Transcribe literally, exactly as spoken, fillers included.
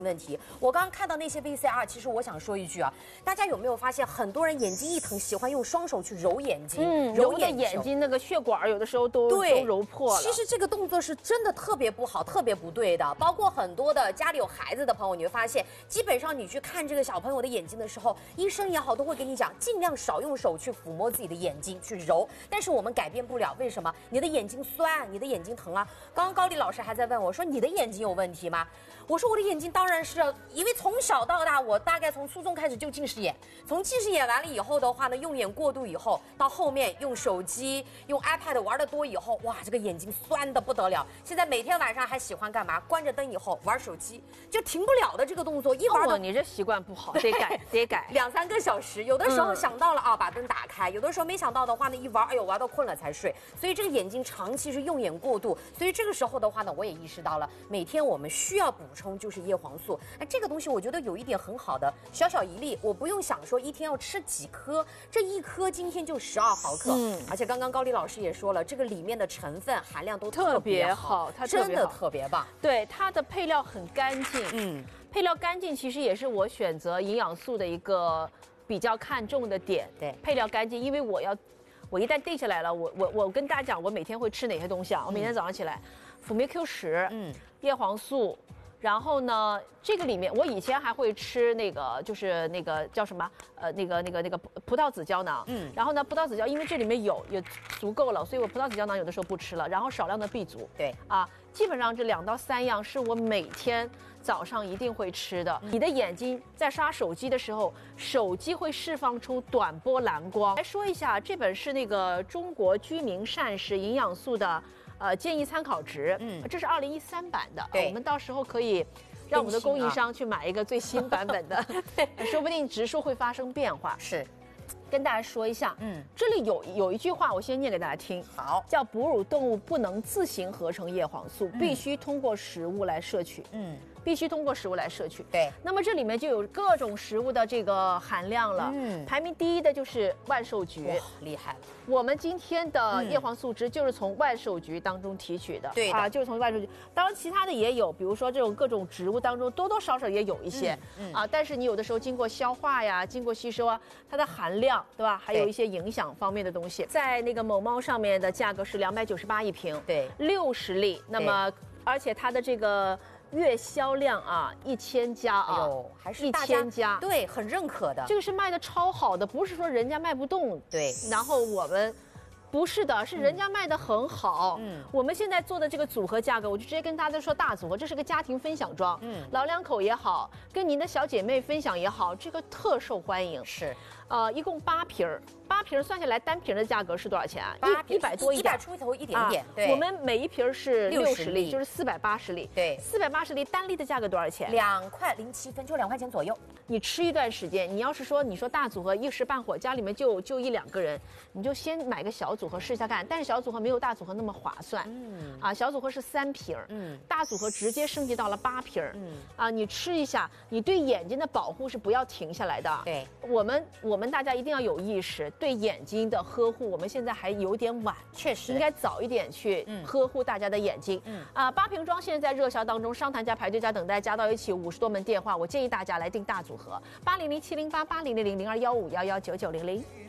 问题，我刚刚看到那些 V C R， 其实我想说一句啊，大家有没有发现，很多人眼睛一疼，喜欢用双手去揉眼睛， 嗯，揉的眼睛那个血管有的时候都都揉破了。 其实这个动作是真的特别不好，特别不对的。包括很多的家里有孩子的朋友，你会发现，基本上你去看这个小朋友的眼睛的时候，医生也好都会跟你讲，尽量少用手去抚摸自己的眼睛去揉。但是我们改变不了，为什么？你的眼睛酸，你的眼睛疼啊。刚刚高丽老师还在问我说，你的眼睛有问题吗？我说我的眼睛当然是，因为从小到大，我大概从初中开始就近视眼，从近视眼完了以后的话呢，用眼过度以后，到后面用手机、用 iPad 玩的多以后，哇，这个眼睛酸的不得了。现在每天晚上还喜欢干嘛？关着灯以后玩手机，就停不了的这个动作，一玩哦，你这习惯不好，得改，得改。 两三个小时，有的时候想到了啊，把灯打开；有的时候没想到的话呢，一玩，哎呦，玩到困了才睡。所以这个眼睛长期是用眼过度，所以这个时候的话呢，我也意识到了，每天我们需要补充就是叶黄素。哎，这个东西我觉得有一点很好的，小小一粒，我不用想说一天要吃几颗，这一颗今天就十二毫克。嗯，而且刚刚高丽老师也说了，这个里面的成分含量都特别好， 它真的特别棒。 对，它的配料很干净。嗯，配料干净其实也是我选择营养素的一个比较看重的点。 对， 配料干净，因为我要，我一旦定下来了，我我我跟大家讲，我每天会吃哪些东西啊？我每天早上起来，辅酶 Q 十，嗯，叶黄素。然后呢，这个里面我以前还会吃那个，就是那个叫什么，呃，那个那个那个葡萄籽胶囊。嗯。然后呢，葡萄籽胶因为这里面有也足够了，所以我葡萄籽胶囊有的时候不吃了。然后少量的 B 族。 对。 啊，基本上这两到三样是我每天早上一定会吃的。嗯、你的眼睛在刷手机的时候，手机会释放出短波蓝光。来说一下，这本是那个中国居民膳食营养素的。呃，建议参考值，嗯，这是二零一三版的， 对， 我们到时候可以让我们的供应商去买一个最新版本的，对，说不定植数会发生变化。 是， 跟大家说一下，嗯，这里有有一句话，我先念给大家听， 好， 叫哺乳动物不能自行合成叶黄素，嗯、必须通过食物来摄取，嗯。必须通过食物来摄取。 对， 那么这里面就有各种食物的这个含量了。嗯，排名第一的就是万寿菊， 哇，厉害了。 我们今天的叶黄素汁就是从万寿菊当中提取的。 对啊，就是从万寿菊。当然，其他的也有，比如说这种各种植物当中多多少少也有一些。嗯，嗯啊，但是你有的时候经过消化呀，经过吸收啊，它的含量，对吧？还有一些影响方面的东西。在那个某猫上面的价格是两百九十八一瓶， 对， 六十粒。那么，而且它的这个。月销量啊，一千家啊，哎呦， 还是一千家， 对，很认可的。 这个是卖的超好的，不是说人家卖不动， 对。 然后我们不是的，是人家卖的很好。嗯，我们现在做的这个组合价格，我就直接跟大家说大组合，这是个家庭分享装，嗯，老两口也好，跟您的小姐妹分享也好，这个特受欢迎。 是， 呃，一共八瓶儿。八瓶算下来，单瓶的价格是多少钱啊？ 一一百多一点，一百出头一点点。对， 我们每一瓶是六十粒，就是四百八十粒。 对， 四百八十粒单粒的价格多少钱？ 两块零七分，就两块钱左右。 你吃一段时间，你要是说你说大组合一时半会家里面就就一两个人，你就先买个小组合试一下看。但是小组合没有大组合那么划算。嗯，啊，小组合是三瓶，嗯，大组合直接升级到了八瓶，嗯，啊，你吃一下，你对眼睛的保护是不要停下来的。 对， 我们我们大家一定要有意识，对眼睛的呵护，我们现在还有点晚， 确实应该早一点去呵护大家的眼睛。嗯啊，八瓶装现在在热销当中，商谈价、排队价、等待加到一起五十多门电话，我建议大家来订大组合，八零零七零八八零零零零二幺五幺幺九九零零。